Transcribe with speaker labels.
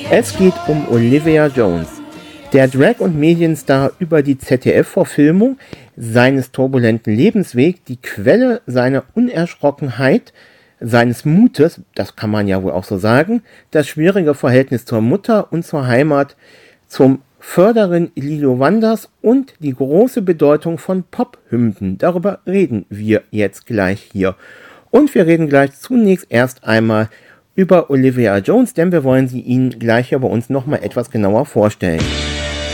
Speaker 1: Es geht um Olivia Jones. Der Drag- und Medienstar über die ZDF-Verfilmung seines turbulenten Lebenswegs, die Quelle seiner Unerschrockenheit, seines Mutes, das kann man ja wohl auch so sagen, das schwierige Verhältnis zur Mutter und zur Heimat, zum Förderin Lilo Wanders und die große Bedeutung von Pop-Hymnen. Darüber reden wir jetzt gleich hier. Und wir reden gleich zunächst erst einmal über Olivia Jones, denn wir wollen sie Ihnen gleich hier bei uns nochmal etwas genauer vorstellen.